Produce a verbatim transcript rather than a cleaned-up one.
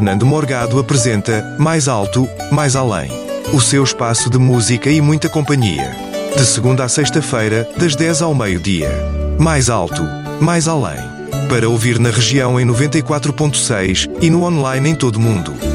Fernando Morgado apresenta Mais Alto, Mais Além. O seu espaço de música e muita companhia. De segunda a sexta-feira, das dez ao meio-dia. Mais Alto, Mais Além. Para ouvir na região em noventa e quatro ponto seis e no online em todo o mundo.